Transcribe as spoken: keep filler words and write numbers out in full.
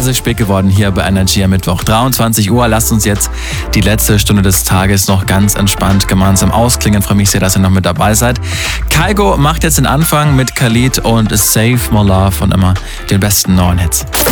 Es ist spät geworden hier bei Energy am Mittwoch. dreiundzwanzig Uhr. Lasst uns jetzt die letzte Stunde des Tages noch ganz entspannt gemeinsam ausklingen. Ich freue mich sehr, dass ihr noch mit dabei seid. Kygo macht jetzt den Anfang mit Khalid und Save My Love und immer den besten neuen Hits.